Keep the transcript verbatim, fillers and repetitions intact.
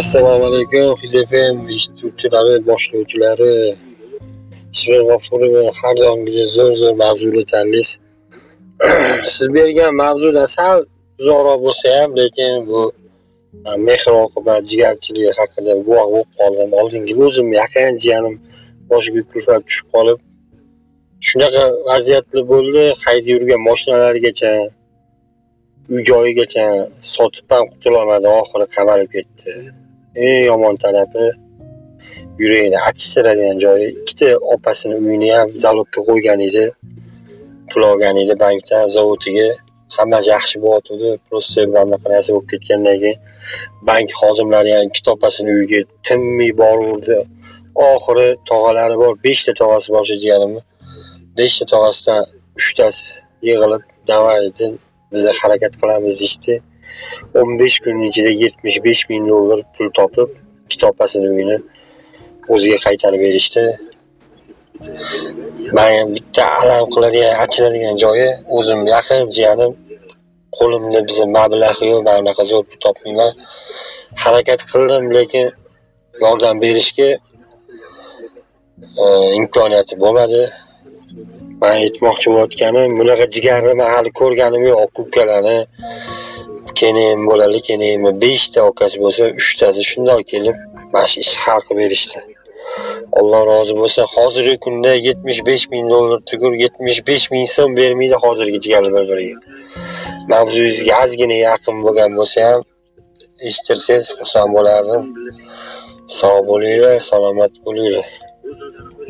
Assalomu alaykum, F F M eshituvchilari, boshlovchilari. Isroil G'ofurov har doimgidek zo'r-zo'r mavzular tanlaysiz. Siz bergan mavzuda sal uzoqroq bo'lsa ham, lekin bu mehr-oqibat, jigarchilik haqida guvoh bo'lib qoldim. Oldingi o'zim yaqin jiyanim boshiga kulfat tushib qolib, shunaqa vaziyatlar bo'ldi, haydab yurgan mashinalargacha, uy-joyigacha sotib ham qutulolmadi, oxiri qamalib ketdi. Eng yomon tarafi yurakni achishtiradigan joyi, ikkita opasini uyini ham zalogga qo'ygan edi. Pul olgan edi bankdan, zavodiga. Hammasi yaxshi bo'yotdi. Просто bunaqa narsa bo'lib ketgandan keyin bank xodimlari ham ikkita opasini uyiga tinmay boraverdi. Oxiri tog'alari bor, beshta tog'asi bor jiyanimni. beshta tog'asidan uchtasi yig'ilib, "Davaydi, biz harakat qilamiz" deydi. o'n besh kunning ichida yetmish besh ming dollar pul topib, ikkita opasini uyini o'ziga qaytarib berishdi. Men bitta alam qiladigan, achinadigan joyi, o'zim yaqin jiyanim, qo'limda bizning mablag' yo'q, men unaqa zo'r pul topmayman. Harakat qildim, lekin yordam berishga imkoniyati bo'lmadi. Men aytmoqchi bo'layotganim, bunaqa jigarni men hali ko'rganim yo'q, ukalarni. Keyin bo'lali, keyin beshta okasi bo'lsa, uchtasi shundoq kelib, mana shu ish hal qilib berishdi. Alloh rozi bo'lsin. Hozirgi kunda yetmish besh ming dollar tugur yetmish besh ming so'm bermaydi hozirgi jigarlar bir-biriga. Mavzuyingizga ozgina yaqin bo'lgan bo'lsa ham eshittirsangiz xursand bo'lardim. Sog' bo'linglar, salomat bo'linglar.